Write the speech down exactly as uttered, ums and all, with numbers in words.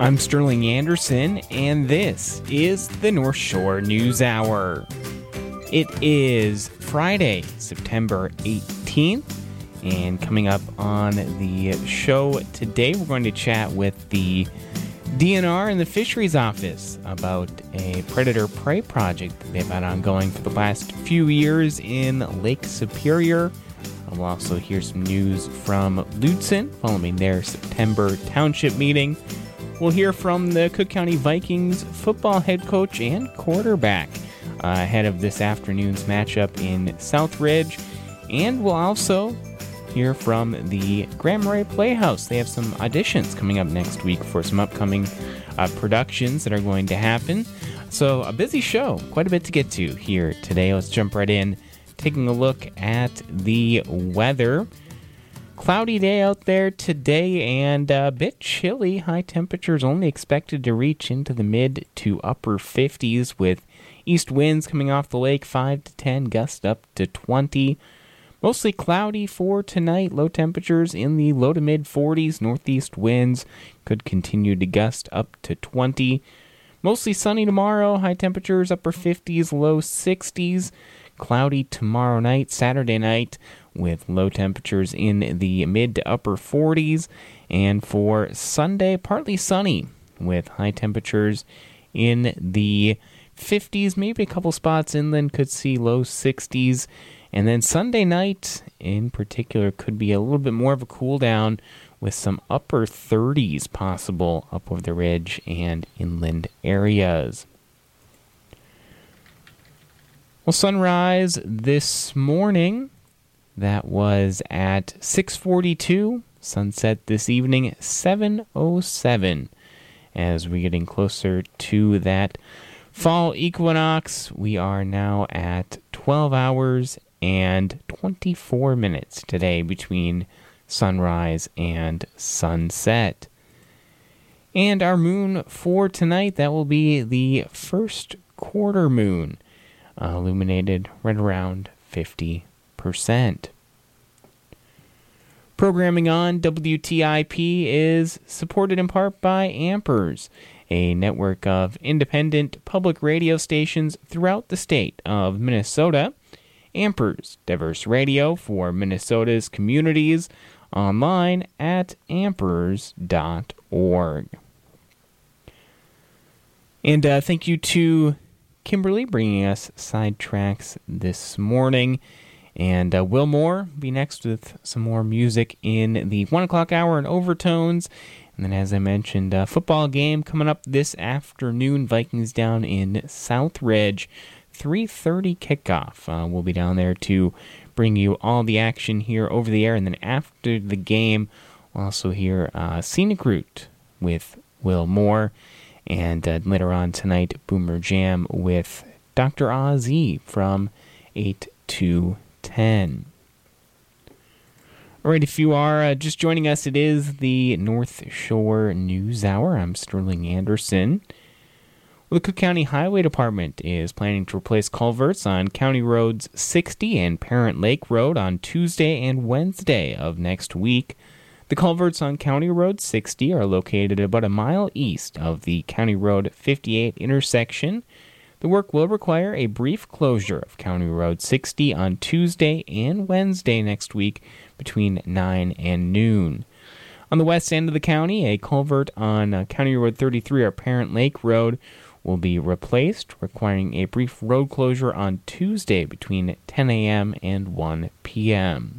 I'm Sterling Anderson, and this is the North Shore News Hour. It is Friday, September eighteenth, and coming up on the show today, we're going to chat with the D N R and the Fisheries Office about a predator-prey project that they've had ongoing for the last few years in Lake Superior. We'll also hear some news from Lutsen following their September township meeting. We'll hear from the Cook County Vikings football head coach and quarterback uh, ahead of this afternoon's matchup in Southridge. And we'll also hear from the Grand Marais Playhouse. They have some auditions coming up next week for some upcoming uh, productions that are going to happen. So a busy show, quite a bit to get to here today. Let's jump right in, taking a look at the weather. Cloudy day out there today and a bit chilly. High temperatures only expected to reach into the mid to upper fifties with east winds coming off the lake, five to ten, gust up to twenty. Mostly cloudy for tonight. Low temperatures in the low to mid forties. Northeast winds could continue to gust up to twenty. Mostly sunny tomorrow. High temperatures upper fifties, low sixties. Cloudy tomorrow night, Saturday night, with low temperatures in the mid to upper forties. And for Sunday, partly sunny with high temperatures in the fifties. Maybe a couple spots inland could see low sixties. And then Sunday night, in particular, could be a little bit more of a cool down with some upper thirties possible up over the ridge and inland areas. Well, sunrise this morning, that was at six forty-two. Sunset this evening, seven oh seven. As we're getting closer to that fall equinox, we are now at twelve hours and twenty-four minutes today between sunrise and sunset. And our moon for tonight, that will be the first quarter moon. Uh, illuminated right around fifty percent. Programming on W T I P is supported in part by Ampers, a network of independent public radio stations throughout the state of Minnesota. Ampers, diverse radio for Minnesota's communities, online at ampers dot org. And uh, thank you to Kimberly bringing us Sidetracks this morning. And uh, Will Moore be next with some more music in the one o'clock hour and overtones. And then, as I mentioned, uh, football game coming up this afternoon. Vikings down in Southridge. three thirty kickoff. Uh, we'll be down there to bring you all the action here over the air. And then after the game, we'll also hear uh, Scenic Route with Will Moore. And uh, later on tonight, Boomer Jam with Doctor Ozzy from eight to ten. All right, if you are uh, just joining us, it is the North Shore News Hour. I'm Sterling Anderson. Well, the Cook County Highway Department is planning to replace culverts on County Roads sixty and Parent Lake Road on Tuesday and Wednesday of next week. The culverts on County Road sixty are located about a mile east of the County Road fifty-eight intersection. The work will require a brief closure of County Road sixty on Tuesday and Wednesday next week between nine and noon. On the west end of the county, a culvert on uh, County Road thirty-three or Parent Lake Road will be replaced, requiring a brief road closure on Tuesday between ten a.m. and one p.m.